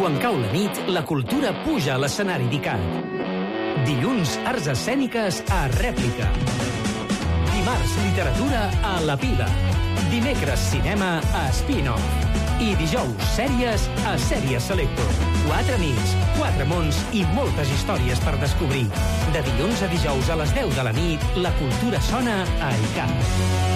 Quan cau la nit, la cultura puja a l'escenari d'ICAT. Dilluns, arts escèniques a Rèplica. Dimarts, literatura a La Pila. Dimecres, cinema a Spin-Off. I dijous, sèries a Sèries Selector. 4 nits, 4 mons i moltes històries per descobrir. De dilluns a dijous a les 10 de la nit, la cultura sona a ICAT.